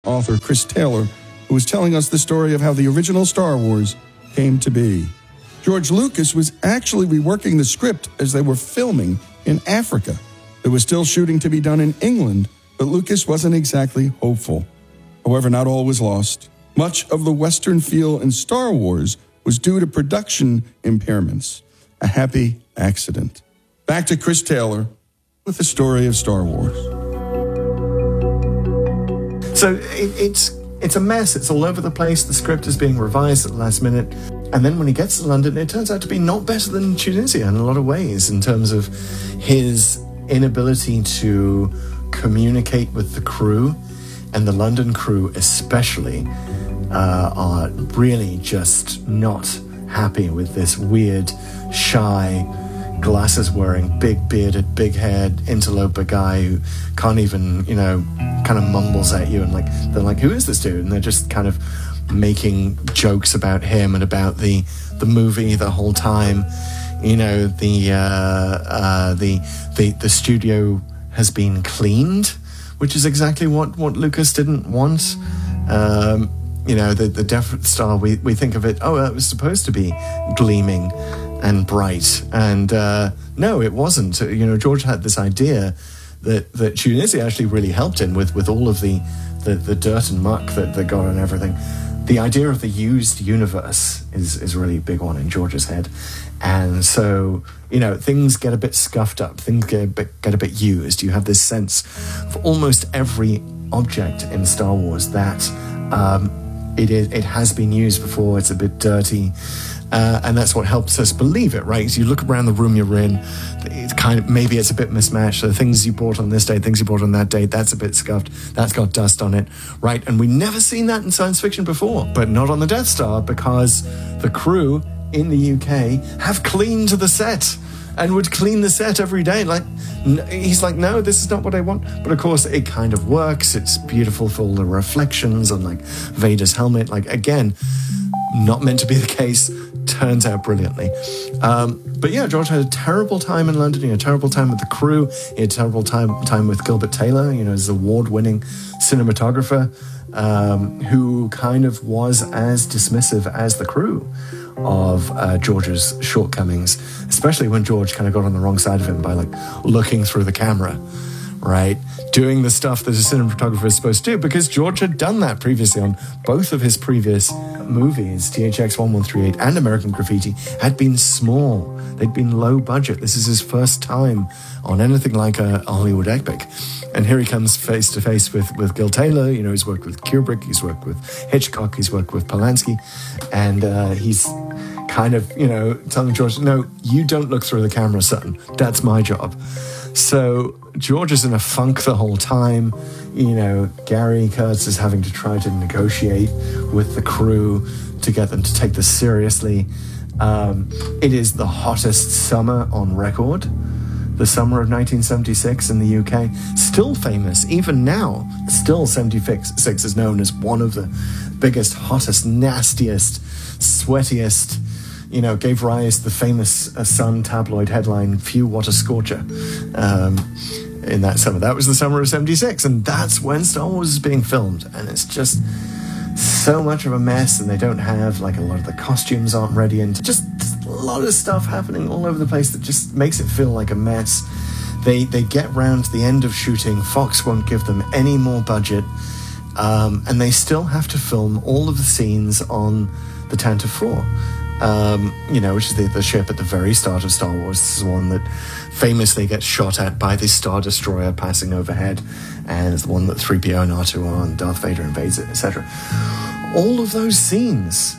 author Chris Taylor, who was telling us the story of how the original Star Wars came to be. George Lucas was actually reworking the script as they were filming in Africa. There was still shooting to be done in England, but Lucas wasn't exactly hopeful. However, not all was lost. Much of the Western feel in Star Wars was due to production impairments. A happy accident. Back to Chris Taylor with the story of Star Wars. So it's a mess. It's all over the place. The script is being revised at the last minute. And then when he gets to London, it turns out to be not better than Tunisia in a lot of ways in terms of his inability to communicate with the crew. And the London crew especially are really just not happy with this weird, shy, glasses-wearing, big-bearded, big-haired interloper guy who can't even, kind of mumbles at you. And they're like, who is this dude? And they're just kind of making jokes about him and about the movie the whole time. The studio has been cleaned, which is exactly what Lucas didn't want. The Death Star, we think of it, it was supposed to be gleaming and bright. And no, it wasn't. George had this idea that Tunisia actually really helped him with all of the dirt and muck that got on everything. The idea of the used universe is really a big one in George's head. And so, things get a bit scuffed up, things get a bit used. You have this sense for almost every object in Star Wars that it has been used before, it's a bit dirty. And that's what helps us believe it, right? So you look around the room you're in, it's maybe it's a bit mismatched. The things you bought on this day, things you bought on that day, that's a bit scuffed, that's got dust on it, right? And we never seen that in science fiction before, but not on the Death Star, because the crew in the UK have cleaned the set and would clean the set every day. He's like, no, this is not what I want. But of course, it kind of works. It's beautiful for all the reflections on Vader's helmet. Again, not meant to be the case. Turns out brilliantly. But yeah, George had a terrible time in London. He had a terrible time with the crew. He had a terrible time with Gilbert Taylor, his award-winning cinematographer, who kind of was as dismissive as the crew of George's shortcomings, especially when George kind of got on the wrong side of him by looking through the camera, right? Doing the stuff that a cinematographer is supposed to do, because George had done that previously on both of his previous movies. THX 1138 and American Graffiti had been small. They'd been low budget. This is his first time on anything like a Hollywood epic. And here he comes face to face with Gil Taylor. He's worked with Kubrick, he's worked with Hitchcock, he's worked with Polanski. And he's kind of, telling George, no, you don't look through the camera, son. That's my job. So George is in a funk the whole time. Gary Kurtz is having to try to negotiate with the crew to get them to take this seriously. It is the hottest summer on record. The summer of 1976 in the UK. Still famous, even now. Still 76 is known as one of the biggest, hottest, nastiest, sweatiest, gave rise to the famous Sun tabloid headline, "Phew, what a scorcher," in that summer. That was the summer of 76, and that's when Star Wars is being filmed. And it's just so much of a mess, and they don't have, a lot of the costumes aren't ready, and just a lot of stuff happening all over the place that just makes it feel like a mess. They get round to the end of shooting. Fox won't give them any more budget, and they still have to film all of the scenes on the Tantive 4. Which is the ship at the very start of Star Wars. This is one that famously gets shot at by the Star Destroyer passing overhead, and it's the one that 3PO and R2 are on, Darth Vader invades it, etc. All of those scenes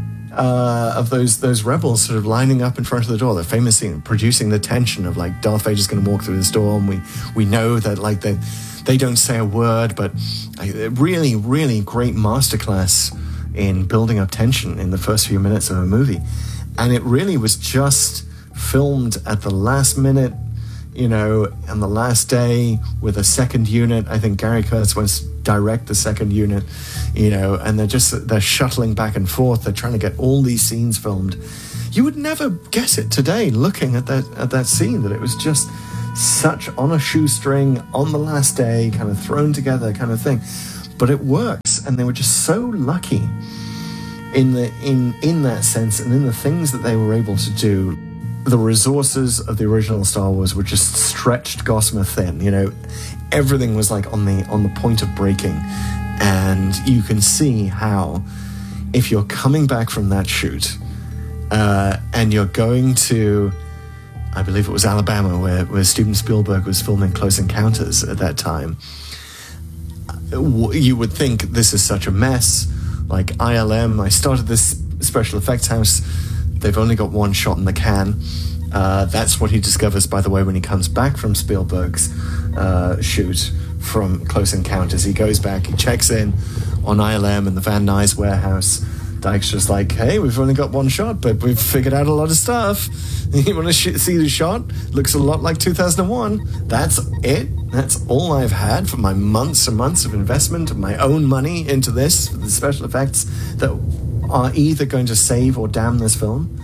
of those rebels sort of lining up in front of the door, the famous scene, producing the tension of Darth Vader's going to walk through this door, and we know that they don't say a word, but a really, really great masterclass in building up tension in the first few minutes of a movie. And it really was just filmed at the last minute, on the last day with a second unit. I think Gary Kurtz wants to direct the second unit, and they're shuttling back and forth. They're trying to get all these scenes filmed. You would never guess it today looking at that scene, that it was just such on a shoestring, on the last day, kind of thrown together kind of thing. but it works. And they were just so lucky in that sense, and in the things that they were able to do. The resources of the original Star Wars were just stretched gossamer thin. You know, everything was like on the point of breaking. And you can see how, if you're coming back from that shoot, and you're going to, I believe it was Alabama, where Steven Spielberg was filming Close Encounters at that time, you would think this is such a mess. Like ILM, I started this special effects house. They've only got one shot in the can. That's what he discovers, by the way, when he comes back from Spielberg's shoot from Close Encounters. He goes back, he checks in on ILM in the Van Nuys warehouse. Dykstra's like, hey, we've only got one shot, but we've figured out a lot of stuff. You want to see the shot? Looks a lot like 2001. That's it. That's all I've had for my months and months of investment of my own money into this, the special effects that are either going to save or damn this film.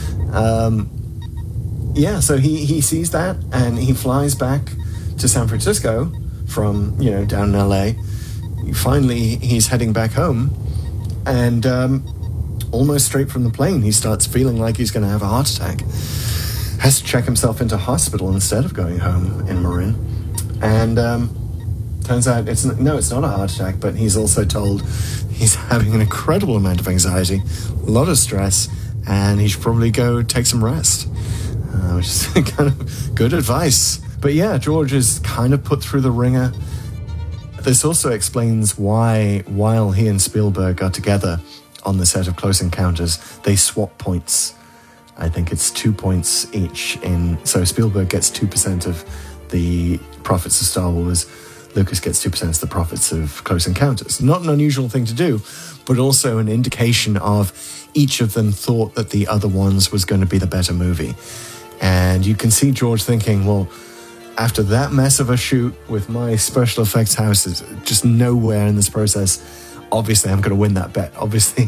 So he sees that, and he flies back to San Francisco from, down in LA. Finally, he's heading back home, and almost straight from the plane, he starts feeling like he's going to have a heart attack. Has to check himself into hospital instead of going home in Marin. And turns out it's not a heart attack, but he's also told he's having an incredible amount of anxiety, a lot of stress, and he should probably go take some rest, which is kind of good advice. But yeah, George is kind of put through the ringer. This also explains why, while he and Spielberg got together on the set of Close Encounters, they swap points. I think it's 2 points each. So Spielberg gets 2% of the profits of Star Wars. Lucas gets 2% of the profits of Close Encounters. Not an unusual thing to do, but also an indication of each of them thought that the other ones was going to be the better movie. And you can see George thinking, well, after that mess of a shoot with my special effects house is just nowhere in this process, obviously I'm going to win that bet. Obviously,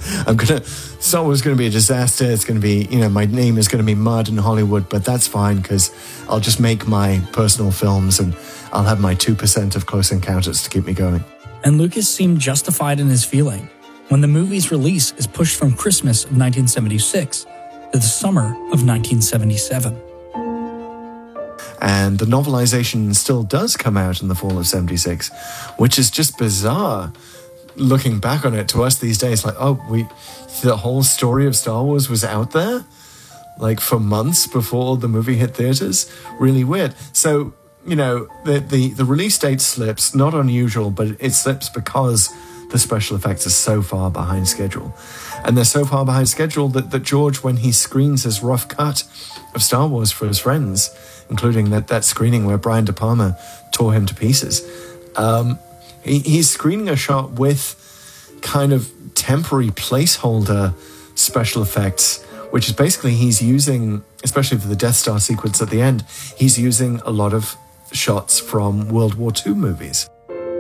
Star Wars is going to be a disaster. It's going to be, my name is going to be mud in Hollywood, but that's fine because I'll just make my personal films and I'll have my 2% of Close Encounters to keep me going. And Lucas seemed justified in his feeling when the movie's release is pushed from Christmas of 1976 to the summer of 1977. And the novelization still does come out in the fall of 76, which is just bizarre. Looking back on it to us these days, like, the whole story of Star Wars was out there, like for months before the movie hit theaters. Really weird. So, the release date slips, not unusual, but it slips because the special effects are so far behind schedule. And they're so far behind schedule that George, when he screens his rough cut of Star Wars for his friends, including that screening where Brian De Palma tore him to pieces, he's screening a shot with kind of temporary placeholder special effects, which is basically he's using, especially for the Death Star sequence at the end, he's using a lot of shots from World War II movies.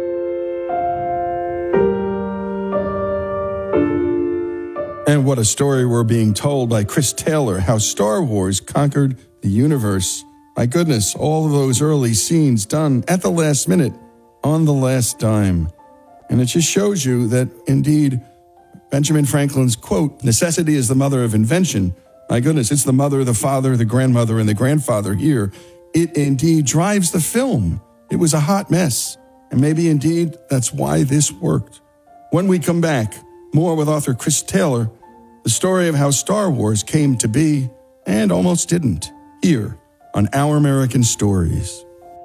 And what a story we're being told by Chris Taylor, how Star Wars conquered the universe. My goodness, all of those early scenes done at the last minute, on the last dime. And it just shows you that, indeed, Benjamin Franklin's quote, necessity is the mother of invention. My goodness, it's the mother, the father, the grandmother, and the grandfather here. It indeed drives the film. It was a hot mess. And maybe, indeed, that's why this worked. When we come back, more with author Chris Taylor, the story of how Star Wars came to be and almost didn't, here on Our American Stories.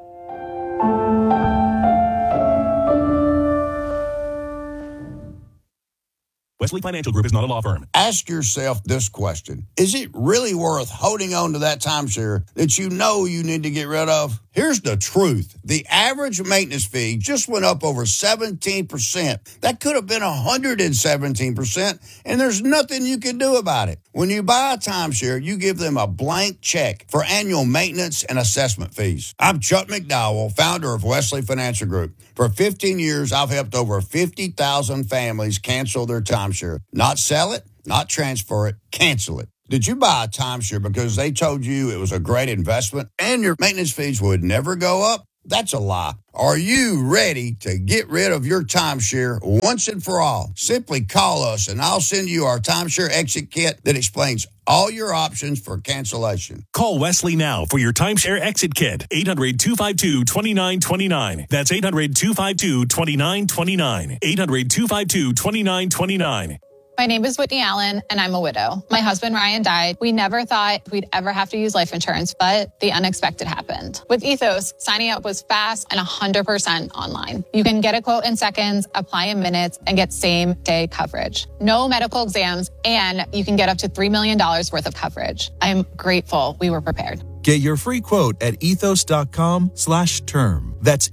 Wesley Financial Group is not a law firm. Ask yourself this question. Is it really worth holding on to that timeshare that you know you need to get rid of? Here's the truth. The average maintenance fee just went up over 17%. That could have been 117%, and there's nothing you can do about it. When you buy a timeshare, you give them a blank check for annual maintenance and assessment fees. I'm Chuck McDowell, founder of Wesley Financial Group. For 15 years, I've helped over 50,000 families cancel their timeshare. Not sell it, not transfer it, cancel it. Did you buy a timeshare because they told you it was a great investment and your maintenance fees would never go up? That's a lie. Are you ready to get rid of your timeshare once and for all? Simply call us and I'll send you our timeshare exit kit that explains all your options for cancellation. Call Wesley now for your timeshare exit kit. 800-252-2929. That's 800-252-2929. 800-252-2929. My name is Whitney Allen, and I'm a widow. My husband, Ryan, died. We never thought we'd ever have to use life insurance, but the unexpected happened. With Ethos, signing up was fast and 100% online. You can get a quote in seconds, apply in minutes, and get same-day coverage. No medical exams, and you can get up to $3 million worth of coverage. I'm grateful we were prepared. Get your free quote at ethos.com/term. That's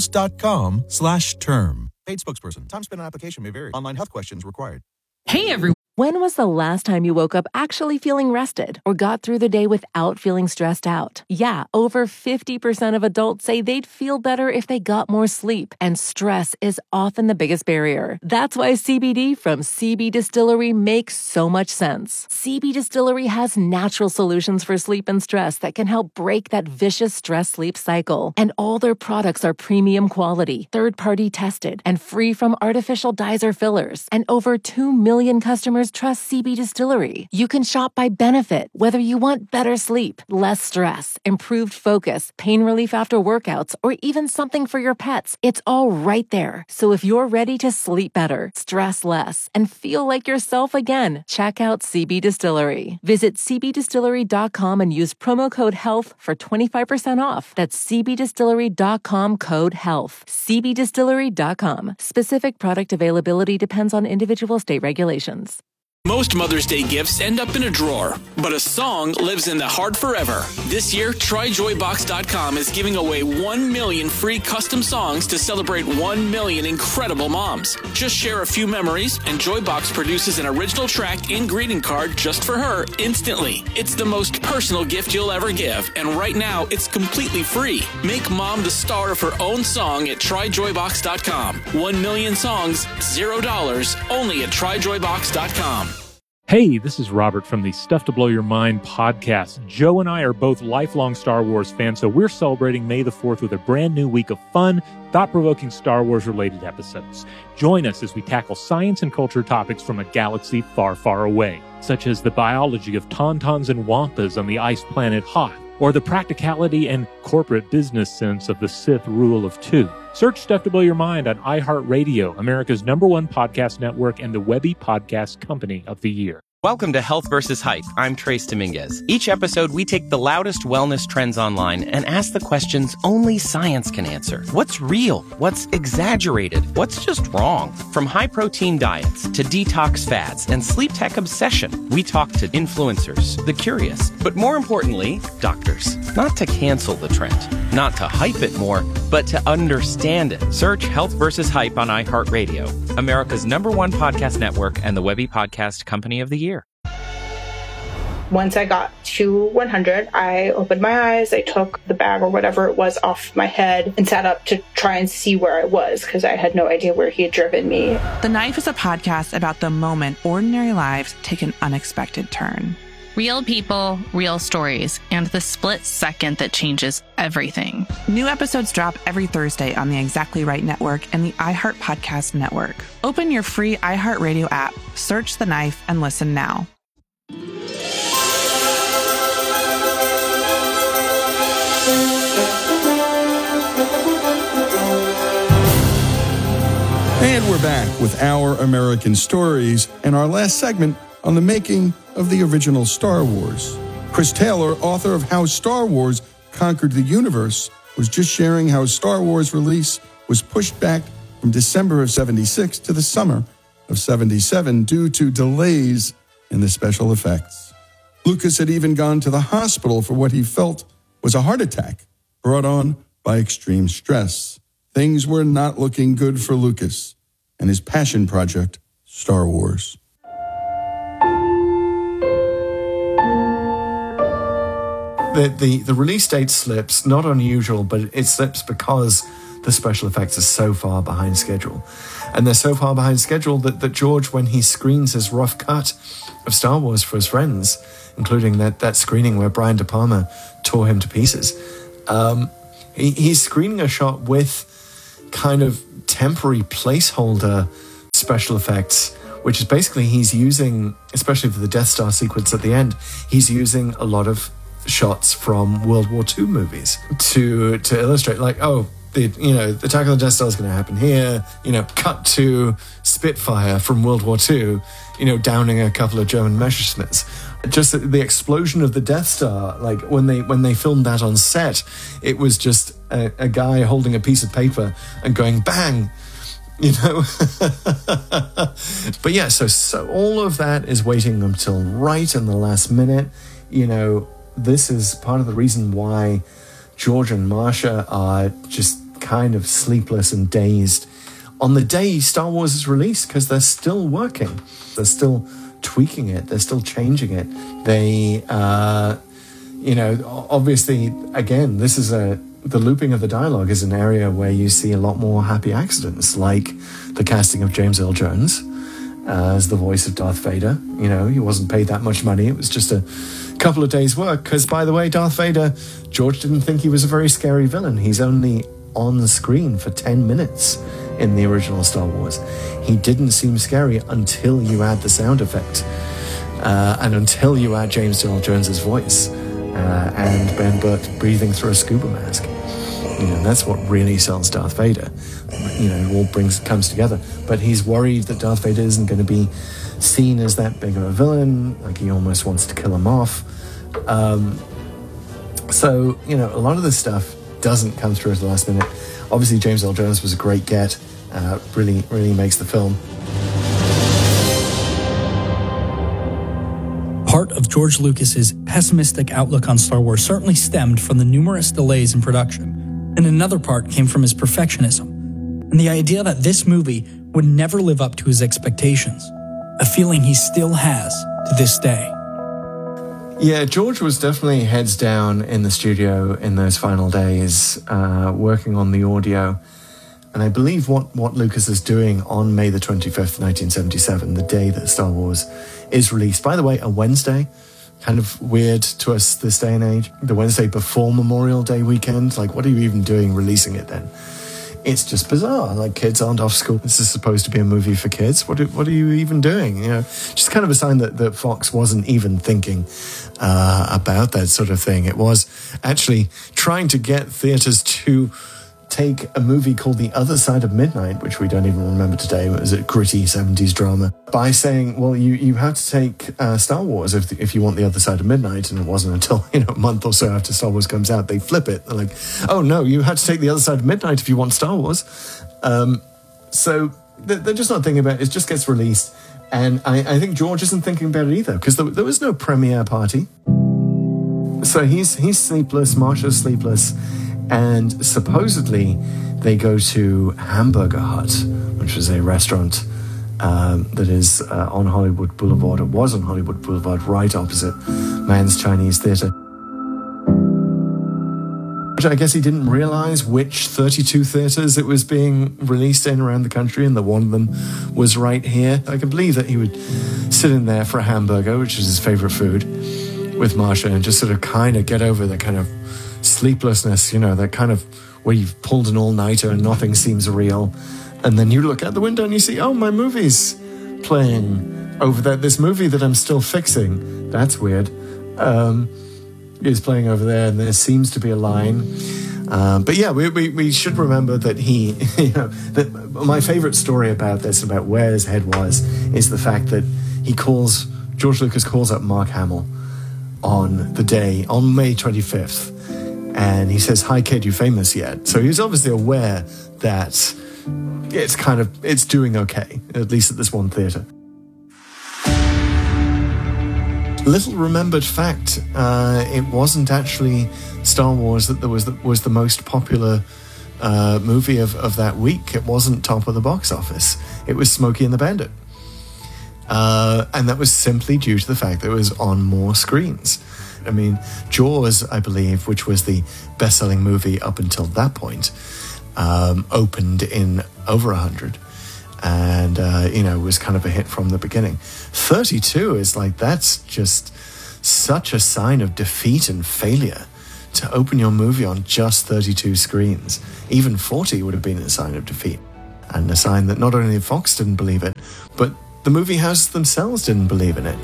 ethos.com/term. Paid spokesperson. Time spent on application may vary. Online health questions required. Hey, everyone. When was the last time you woke up actually feeling rested or got through the day without feeling stressed out? Yeah, over 50% of adults say they'd feel better if they got more sleep, and stress is often the biggest barrier. That's why CBD from CB Distillery makes so much sense. CB Distillery has natural solutions for sleep and stress that can help break that vicious stress-sleep cycle. And all their products are premium quality, third-party tested, and free from artificial dyes or fillers. And over 2 million customers trust CB Distillery. You can shop by benefit, whether you want better sleep, less stress, improved focus, pain relief after workouts, or even something for your pets. It's all right there. So if you're ready to sleep better, stress less, and feel like yourself again, check out CB Distillery. Visit cbdistillery.com and use promo code HEALTH for 25% off. That's cbdistillery.com code HEALTH. cbdistillery.com. Specific product availability depends on individual state regulations. Most Mother's Day gifts end up in a drawer, but a song lives in the heart forever. This year, TryJoyBox.com is giving away 1 million free custom songs to celebrate 1 million incredible moms. Just share a few memories, and Joybox produces an original track and greeting card just for her instantly. It's the most personal gift you'll ever give, and right now, it's completely free. Make mom the star of her own song at TryJoyBox.com. 1 million songs, $0, only at TryJoyBox.com. Hey, this is Robert from the Stuff to Blow Your Mind podcast. Joe and I are both lifelong Star Wars fans, so we're celebrating May the 4th with a brand new week of fun, thought-provoking Star Wars-related episodes. Join us as we tackle science and culture topics from a galaxy far, far away, such as the biology of tauntauns and wampas on the ice planet Hoth, or the practicality and corporate business sense of the Sith Rule of Two. Search Stuff to Blow Your Mind on iHeartRadio, America's #1 podcast network and the Webby Podcast Company of the Year. Welcome to Health vs. Hype. I'm Trace Dominguez. Each episode, we take the loudest wellness trends online and ask the questions only science can answer. What's real? What's exaggerated? What's just wrong? From high-protein diets to detox fads and sleep tech obsession, we talk to influencers, the curious, but more importantly, doctors. Not to cancel the trend, not to hype it more, but to understand it. Search Health vs. Hype on iHeartRadio, America's #1 podcast network and the Webby Podcast Company of the Year. Once I got to 100, I opened my eyes, I took the bag or whatever it was off my head and sat up to try and see where I was because I had no idea where he had driven me. The Knife is a podcast about the moment ordinary lives take an unexpected turn. Real people, real stories, and the split second that changes everything. New episodes drop every Thursday on the Exactly Right Network and the iHeart Podcast Network. Open your free iHeartRadio app, search The Knife, and listen now. And we're back with Our American Stories and our last segment on the making of the original Star Wars. Chris Taylor, author of How Star Wars Conquered the Universe, was just sharing how Star Wars release was pushed back from December of 76 to the summer of 77 due to delays in the special effects. Lucas had even gone to the hospital for what he felt was a heart attack brought on by extreme stress. Things were not looking good for Lucas and his passion project, Star Wars. The release date slips, not unusual, but it slips because the special effects are so far behind schedule. And they're so far behind schedule that George, when he screens his rough cut of Star Wars for his friends, including that screening where Brian De Palma tore him to pieces, He's screening a shot with kind of temporary placeholder special effects, which is basically he's using, especially for the Death Star sequence at the end, he's using a lot of shots from World War II movies to illustrate, like, oh, the attack on the Death Star is going to happen here, cut to Spitfire from World War II, downing a couple of German Messerschmitts. Just the explosion of the Death Star, like when they filmed that on set, it was just a guy holding a piece of paper and going bang, But yeah, so all of that is waiting until right in the last minute. This is part of the reason why George and Marcia are just kind of sleepless and dazed on the day Star Wars is released, because they're still working. They're still tweaking it. They're still changing it. They, obviously, again, this is the looping of the dialogue is an area where you see a lot more happy accidents, like the casting of James Earl Jones as the voice of Darth Vader. He wasn't paid that much money. It was just a couple of days' work, because, by the way, Darth Vader, George didn't think he was a very scary villain. He's only on the screen for 10 minutes in the original Star Wars. He didn't seem scary until you add the sound effect, and until you add James Earl Jones's voice and Ben Burtt breathing through a scuba mask. That's what really sells Darth Vader. It all comes together. But he's worried that Darth Vader isn't going to be seen as that big of a villain. Like, he almost wants to kill him off. So a lot of this stuff doesn't come through at the last minute. Obviously, James Earl Jones was a great get. Really makes the film. Part of George Lucas's pessimistic outlook on Star Wars certainly stemmed from the numerous delays in production, and another part came from his perfectionism, and the idea that this movie would never live up to his expectations, a feeling he still has to this day. Yeah, George was definitely heads down in the studio in those final days, working on the audio. And I believe what Lucas is doing on May the 25th, 1977, the day that Star Wars is released, by the way, a Wednesday, kind of weird to us this day and age, the Wednesday before Memorial Day weekend. Like, what are you even doing releasing it then? It's just bizarre. Like, kids aren't off school. This is supposed to be a movie for kids. What are you even doing? Just kind of a sign that Fox wasn't even thinking about that sort of thing. It was actually trying to get theaters to take a movie called The Other Side of Midnight, which we don't even remember today. It was a gritty 70s drama, by saying, well, you have to take Star Wars if you want The Other Side of Midnight. And it wasn't until a month or so after Star Wars comes out they flip it. They're like, oh no, you have to take The Other Side of Midnight if you want Star Wars. So they're just not thinking about it. It just gets released, and I think George isn't thinking about it either, because there was no premiere party. So he's sleepless, Marcia's sleepless. And supposedly they go to Hamburger Hut, which is a restaurant that is on Hollywood Boulevard. It was on Hollywood Boulevard, right opposite Mann's Chinese Theatre. Which I guess he didn't realize which 32 theatres it was being released in around the country, and that one of them was right here. I can believe that he would sit in there for a hamburger, which is his favourite food, with Marcia, and just sort of kind of get over the kind of sleeplessness, that kind of where you've pulled an all-nighter and nothing seems real, and then you look out the window and you see, oh, my movie's playing over there. This movie that I'm still fixing, that's weird, is playing over there, and there seems to be a line. But yeah, we should remember that that my favorite story about this, about where his head was, is the fact that George Lucas calls up Mark Hamill on May 25th. And he says, hi, kid, you famous yet? So he's obviously aware that it's doing okay, at least at this one theatre. Little remembered fact, it wasn't actually Star Wars that was the most popular movie of that week. It wasn't top of the box office. It was Smokey and the Bandit. And that was simply due to the fact that it was on more screens. I mean, Jaws, I believe, which was the best-selling movie up until that point, opened in over 100, and was kind of a hit from the beginning. 32 is like, that's just such a sign of defeat and failure to open your movie on just 32 screens. Even 40 would have been a sign of defeat. And a sign that not only Fox didn't believe it, but the movie houses themselves didn't believe in it.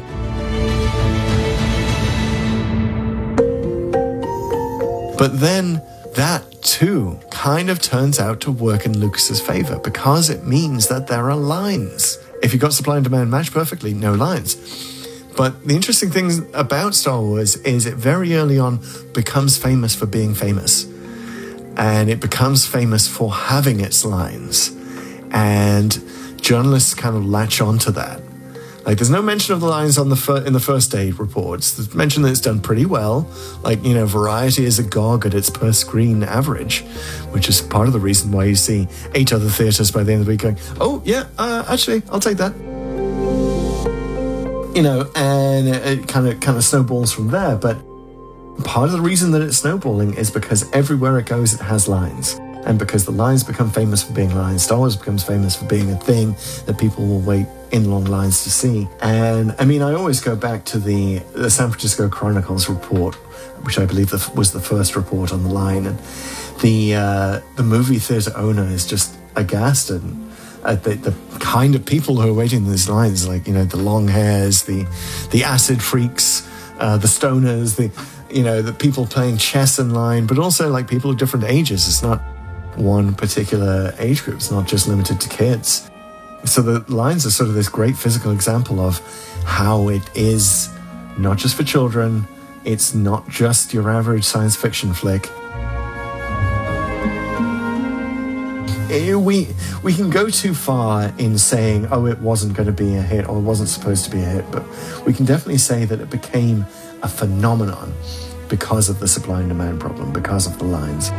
But then that too kind of turns out to work in Lucas's favor, because it means that there are lines. If you got supply and demand matched perfectly, no lines. But the interesting thing about Star Wars is it very early on becomes famous for being famous. And it becomes famous for having its lines. And journalists kind of latch onto that. Like, there's no mention of the lines on in the first day reports. There's mention that it's done pretty well. Like, you know, Variety is agog at its per-screen average, which is part of the reason why you see 8 other theatres by the end of the week going, oh, yeah, actually, I'll take that. You know, and it kind of snowballs from there. But part of the reason that it's snowballing is because everywhere it goes, it has lines. And because the lines become famous for being lines, Star Wars becomes famous for being a thing that people will wait in long lines to see. And I mean, I always go back to the San Francisco Chronicles report, which I believe was the first report on the line. And the movie theater owner is just aghast at the kind of people who are waiting in these lines, like, you know, the long hairs, the acid freaks, the stoners, the people playing chess in line, but also like people of different ages. It's not one particular age group. It's not just limited to kids. So the lines are sort of this great physical example of how it is not just for children. It's not just your average science fiction flick. We can go too far in saying, oh, it wasn't going to be a hit or it wasn't supposed to be a hit, but we can definitely say that it became a phenomenon because of the supply and demand problem, because of the lines.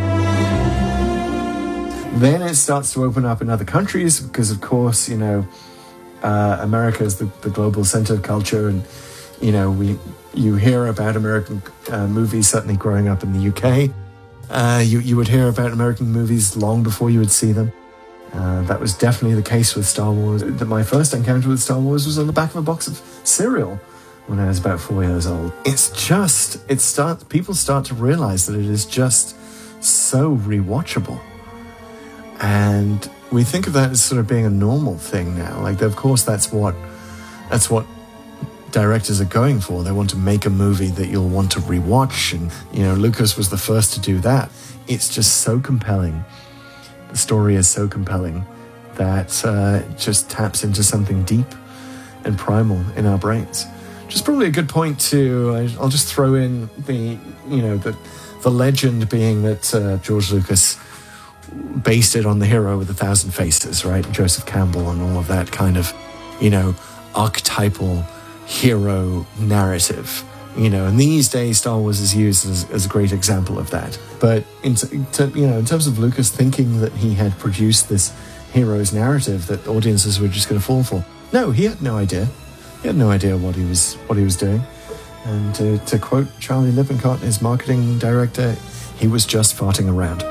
Then it starts to open up in other countries because, of course, you know, America is the global center of culture, and, you know, you hear about American movies certainly growing up in the UK. You would hear about American movies long before you would see them. That was definitely the case with Star Wars. My first encounter with Star Wars was on the back of a box of cereal when I was about 4 years old. People start to realize that it is just so rewatchable. And we think of that as sort of being a normal thing now. Like, of course, that's what directors are going for. They want to make a movie that you'll want to rewatch. And, you know, Lucas was the first to do that. It's just so compelling. The story is so compelling that it just taps into something deep and primal in our brains. Which is probably a good point to, I'll just throw in the legend being that George Lucas based it on the hero with 1,000 faces, right? Joseph Campbell and all of that kind of, you know, archetypal hero narrative, you know, and these days Star Wars is used as a great example of that. But in terms of Lucas thinking that he had produced this hero's narrative that audiences were just going to fall for, no, he had no idea. He had no idea what he was doing. And to quote Charlie Lippincott, his marketing director, he was just farting around.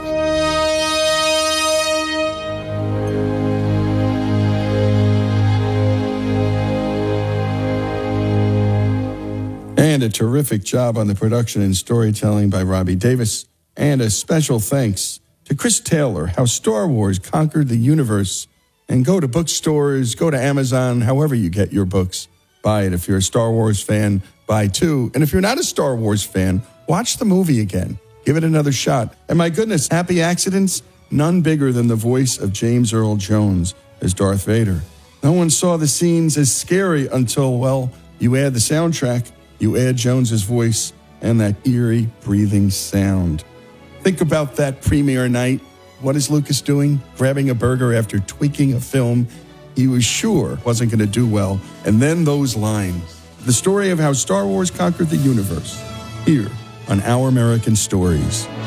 And a terrific job on the production and storytelling by Robbie Davis. And a special thanks to Chris Taylor, How Star Wars Conquered the Universe. And go to bookstores, go to Amazon, however you get your books. Buy it. If you're a Star Wars fan, buy two. And if you're not a Star Wars fan, watch the movie again. Give it another shot. And my goodness, happy accidents? None bigger than the voice of James Earl Jones as Darth Vader. No one saw the scenes as scary until, well, you add the soundtrack. You add Jones's voice and that eerie breathing sound. Think about that premiere night. What is Lucas doing? Grabbing a burger after tweaking a film he was sure wasn't going to do well. And then those lines. The story of how Star Wars conquered the universe. Here on Our American Stories.